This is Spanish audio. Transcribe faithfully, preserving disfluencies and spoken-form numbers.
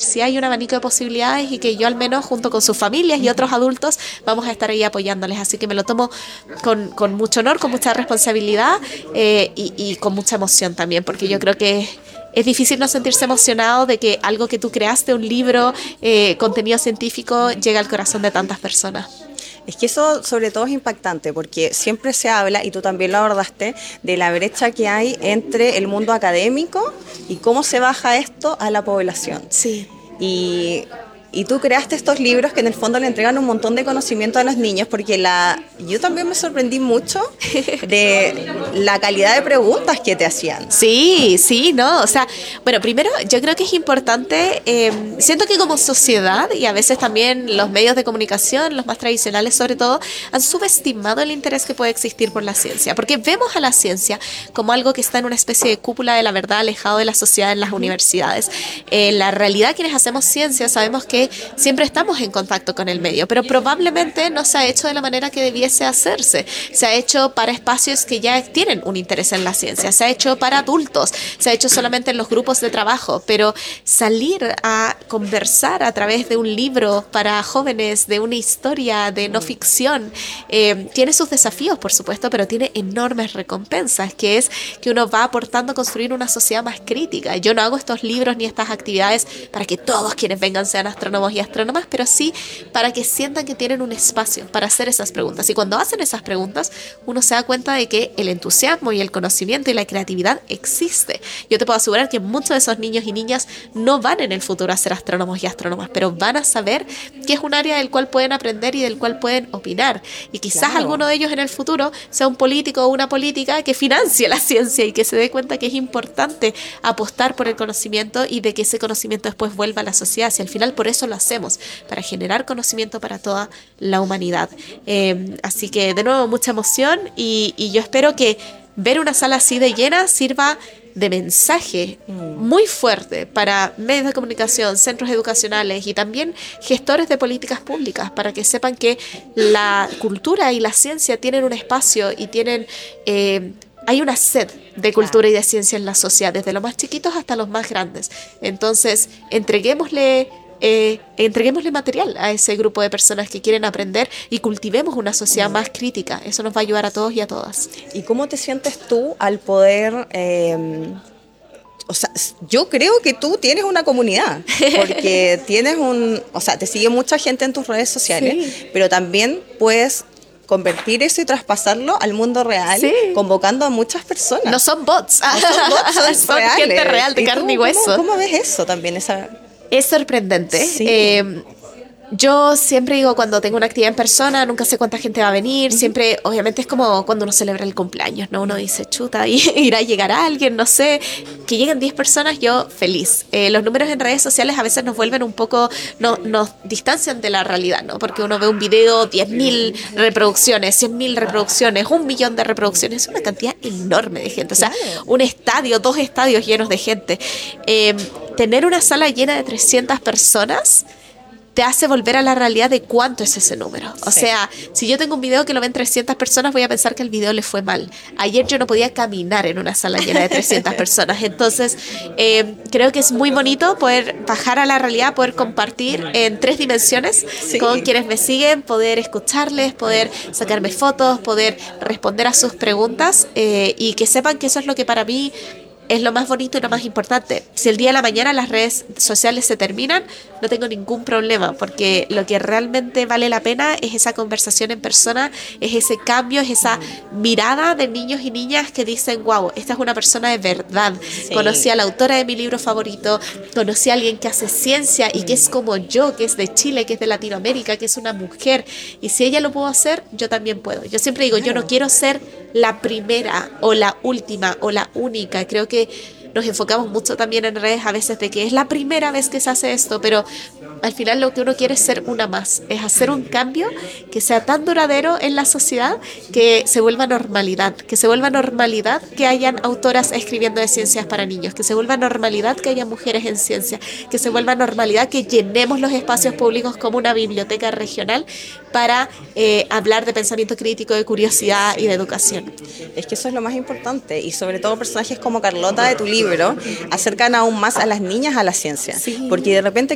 sí hay un abanico de posibilidades y que yo al menos junto con sus familias y otros adultos vamos a estar ahí apoyándoles. Así que me lo tomo con, con mucho honor, con mucha responsabilidad eh, y, y con mucha emoción también, porque yo creo que es difícil no sentirse emocionado de que algo que tú creaste, un libro, eh, contenido científico, llegue al corazón de tantas personas. Es que eso sobre todo es impactante porque siempre se habla, y tú también lo abordaste, de la brecha que hay entre el mundo académico y cómo se baja esto a la población. Sí. Y, y tú creaste estos libros que en el fondo le entregan un montón de conocimiento a los niños, porque la, yo también me sorprendí mucho de la calidad de preguntas que te hacían. Sí, sí, ¿no? O sea, bueno, primero yo creo que es importante, eh, siento que como sociedad y a veces también los medios de comunicación, los más tradicionales sobre todo, han subestimado el interés que puede existir por la ciencia, porque vemos a la ciencia como algo que está en una especie de cúpula de la verdad, alejado de la sociedad en las universidades. En eh, la realidad, quienes hacemos ciencia sabemos que siempre estamos en contacto con el medio, pero probablemente no se ha hecho de la manera que debiese hacerse. Se ha hecho para espacios que ya tienen un interés en la ciencia, se ha hecho para adultos, se ha hecho solamente en los grupos de trabajo, pero salir a conversar a través de un libro para jóvenes, de una historia de no ficción, eh, tiene sus desafíos, por supuesto, pero tiene enormes recompensas, que es que uno va aportando a construir una sociedad más crítica. Yo no hago estos libros ni estas actividades para que todos quienes vengan sean astrónomos y astrónomas, pero sí para que sientan que tienen un espacio para hacer esas preguntas. Y cuando hacen esas preguntas, uno se da cuenta de que el entusiasmo y el conocimiento y la creatividad existe. Yo te puedo asegurar que muchos de esos niños y niñas no van en el futuro a ser astrónomos y astrónomas, pero van a saber que es un área del cual pueden aprender y del cual pueden opinar. Y quizás claro, alguno de ellos en el futuro sea un político o una política que financie la ciencia y que se dé cuenta que es importante apostar por el conocimiento y de que ese conocimiento después vuelva a la sociedad. Si al final por eso lo hacemos, para generar conocimiento para toda la humanidad. Eh, así que de nuevo mucha emoción y, y yo espero que ver una sala así de llena sirva de mensaje muy fuerte para medios de comunicación, centros educacionales y también gestores de políticas públicas, para que sepan que la cultura y la ciencia tienen un espacio y tienen... Eh, hay una sed de cultura y de ciencia en la sociedad, desde los más chiquitos hasta los más grandes. Entonces, entreguémosle... Eh, entreguémosle material a ese grupo de personas que quieren aprender y cultivemos una sociedad más crítica. Eso nos va a ayudar a todos y a todas. ¿Y cómo te sientes tú al poder... Eh, o sea, yo creo que tú tienes una comunidad, porque tienes un... O sea, te sigue mucha gente en tus redes sociales, sí, pero también puedes convertir eso y traspasarlo al mundo real, sí, convocando a muchas personas. No son bots. No son bots, son, son reales. Gente real, de carne y hueso. ¿Cómo, cómo ves eso también, esa...? Es sorprendente. Sí. Eh, yo siempre digo, cuando tengo una actividad en persona, nunca sé cuánta gente va a venir. Uh-huh. Siempre, obviamente, es como cuando uno celebra el cumpleaños, ¿no? Uno dice, chuta, y irá a llegar a alguien, no sé. Que lleguen diez personas, yo feliz. Eh, los números en redes sociales a veces nos vuelven un poco, no, nos distancian de la realidad, ¿no? Porque uno ve un video, diez mil reproducciones, cien mil reproducciones, un millón de reproducciones. Es una cantidad enorme de gente. O sea, claro, un estadio, dos estadios llenos de gente. Eh, tener una sala llena de trescientas personas te hace volver a la realidad de cuánto es ese número. O sí. sea, si yo tengo un video que lo ven trescientas personas, voy a pensar que el video le fue mal. Ayer yo no podía caminar en una sala llena de trescientas personas. Entonces, eh, creo que es muy bonito poder bajar a la realidad, poder compartir en tres dimensiones sí. con quienes me siguen, poder escucharles, poder sacarme fotos, poder responder a sus preguntas eh, y que sepan que eso es lo que para mí es lo más bonito y lo más importante. Si el día de la mañana las redes sociales se terminan, no tengo ningún problema, porque lo que realmente vale la pena es esa conversación en persona, es ese cambio, es esa mirada de niños y niñas que dicen, wow, esta es una persona de verdad. Sí. Conocí a la autora de mi libro favorito, conocí a alguien que hace ciencia y que es como yo, que es de Chile, que es de Latinoamérica, que es una mujer. Y si ella lo pudo hacer, yo también puedo. Yo siempre digo, yo no quiero ser la primera o la última o la única. Creo que nos enfocamos mucho también en redes a veces de que es la primera vez que se hace esto, pero al final lo que uno quiere es ser una más, es hacer un cambio que sea tan duradero en la sociedad que se vuelva normalidad, que se vuelva normalidad que hayan autoras escribiendo de ciencias para niños, que se vuelva normalidad que haya mujeres en ciencia, que se vuelva normalidad que llenemos los espacios públicos como una biblioteca regional para eh, hablar de pensamiento crítico, de curiosidad y de educación. Es que eso es lo más importante, y sobre todo personajes como Carlota de tu libro acercan aún más a las niñas a la ciencia, sí. porque de repente